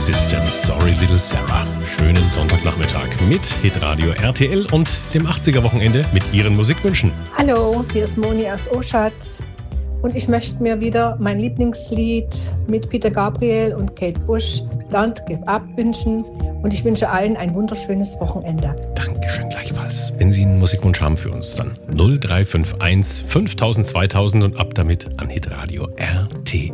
System, Sorry Little Sarah. Schönen Sonntagnachmittag mit Hitradio RTL und dem 80er-Wochenende mit Ihren Musikwünschen. Hallo, hier ist Moni aus Oschatz und ich möchte mir wieder mein Lieblingslied mit Peter Gabriel und Kate Bush, Don't Give Up, wünschen und ich wünsche allen ein wunderschönes Wochenende. Dankeschön gleichfalls. Wenn Sie einen Musikwunsch haben für uns, dann 0351 5000 2000 und ab damit an Hitradio RTL.